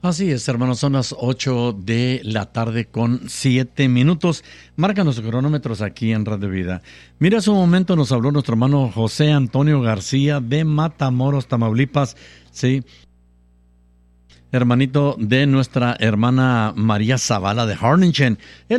Así es, hermanos, son las 8 de la tarde con 7 minutos. Marcan los cronómetros aquí en Radio Vida. Mira, hace un momento nos habló nuestro hermano José Antonio García de Matamoros, Tamaulipas. Sí, hermanito de nuestra hermana María Zavala de Harlingen.